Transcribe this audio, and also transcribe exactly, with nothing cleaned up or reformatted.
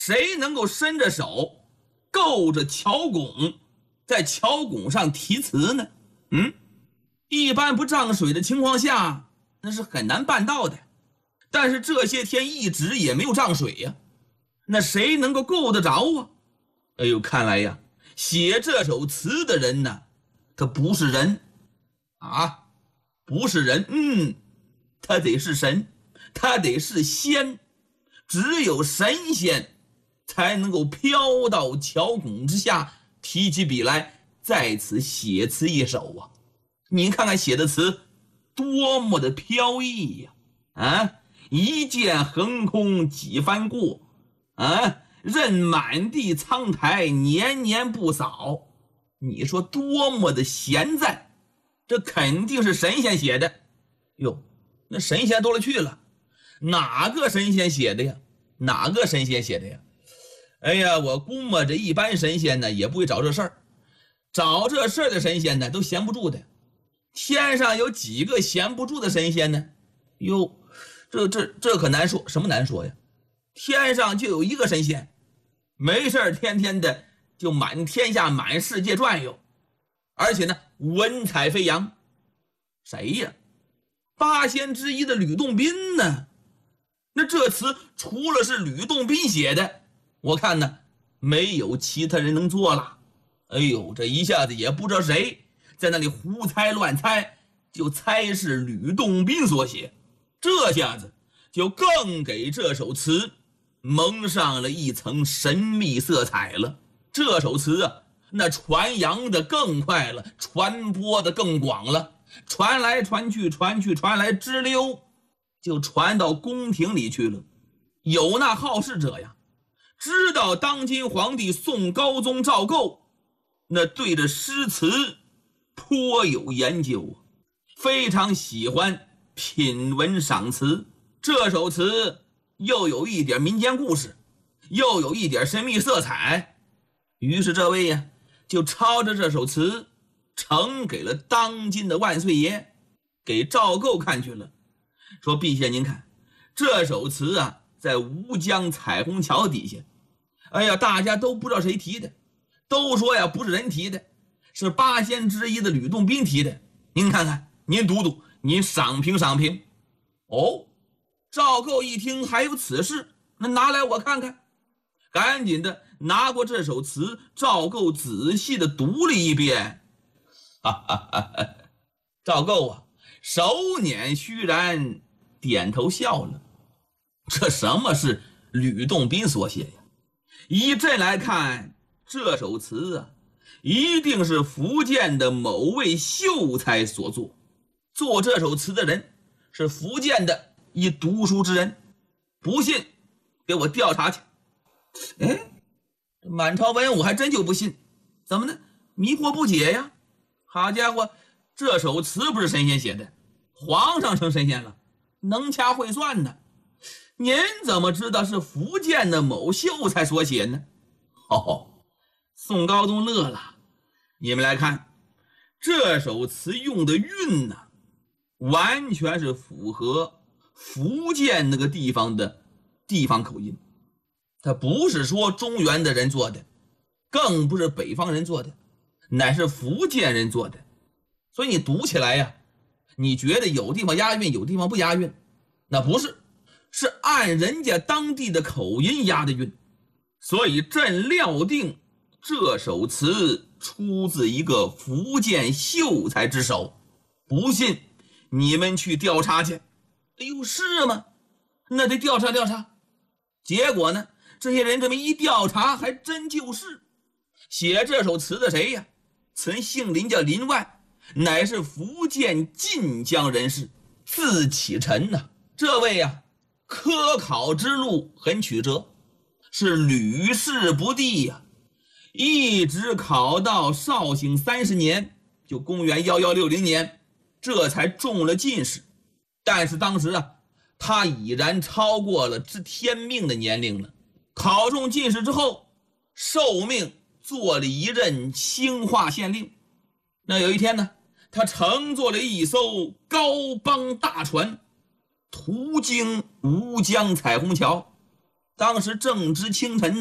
谁能够伸着手够着桥拱，在桥拱上题词呢？嗯，一般不涨水的情况下，那是很难办到的。但是这些天一直也没有涨水呀，那谁能够够得着啊？哎呦，看来呀，写这首词的人呢，他不是人啊，不是人，嗯，他得是神，他得是仙，只有神仙才能够飘到桥拱之下，提起笔来，在此写词一首啊！你看看写的词多么的飘逸呀！啊，一剑横空几番过，啊，任满地苍苔年年不扫。你说多么的闲在，这肯定是神仙写的。哟，那神仙多了去了，哪个神仙写的呀？哪个神仙写的呀？哎呀，我估摸着一般神仙呢也不会找这事儿，找这事儿的神仙呢都闲不住的。天上有几个闲不住的神仙呢？哟，这这这可难说。什么难说呀？天上就有一个神仙，没事天天的就满天下满世界转悠，而且呢文采飞扬。谁呀？八仙之一的吕洞宾呢？那这词除了是吕洞宾写的，我看呢没有其他人能做了。哎呦，这一下子也不知道谁在那里胡猜乱猜，就猜是吕洞宾所写，这下子就更给这首词蒙上了一层神秘色彩了。这首词啊，那传扬的更快了，传播的更广了，传来传去传去传来，支溜就传到宫廷里去了。有那好事者呀，知道当今皇帝宋高宗赵构那对着诗词颇有研究，非常喜欢品文赏词。这首词又有一点民间故事，又有一点神秘色彩，于是这位呀就抄着这首词呈给了当今的万岁爷，给赵构看去了，说陛下您看这首词啊，在吴江彩虹桥底下，哎呀，大家都不知道谁提的，都说呀不是人提的，是八仙之一的吕洞宾提的。您看看，您读读，您赏评赏评。哦，赵构一听还有此事，那拿来我看看。赶紧的拿过这首词，赵构仔细的读了一遍。哈哈哈哈，赵构啊，手捻虚然，点头笑了。这什么是吕洞宾所写呀？依这来看，这首词啊，一定是福建的某位秀才所作。做这首词的人是福建的一读书之人，不信给我调查去。哎，满朝文武还真就不信，怎么呢？迷惑不解呀！好家伙，这首词不是神仙写的，皇上成神仙了，能掐会算呢。您怎么知道是福建的某秀才所写呢？哦，宋高宗乐了。你们来看，这首词用的韵呢、啊，完全是符合福建那个地方的地方口音。它不是说中原的人做的，更不是北方人做的，乃是福建人做的。所以你读起来呀，你觉得有地方押韵，有地方不押韵，那不是，是按人家当地的口音押的韵。所以朕料定这首词出自一个福建秀才之手，不信你们去调查去。哎呦，是吗？那得调查调查。结果呢，这些人这么一调查，还真就是写这首词的谁呀？此人姓林，叫林万，乃是福建晋江人士，字启臣呐、啊。这位呀，科考之路很曲折，是屡试不第呀、啊，一直考到绍兴三十年，就公元一一六零年，这才中了进士。但是当时啊，他已然超过了知天命的年龄了。考中进士之后，受命做了一任兴化县令。那有一天呢，他乘坐了一艘高帮大船，途经吴江彩虹桥。 当时正值清晨。